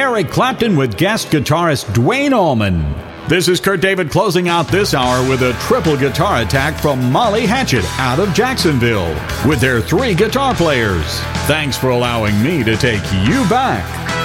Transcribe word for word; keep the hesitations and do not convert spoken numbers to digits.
Eric Clapton with guest guitarist Duane Allman. This is Kurt David closing out this hour with a triple guitar attack from Molly Hatchet out of Jacksonville with their three guitar players. Thanks for allowing me to take you back.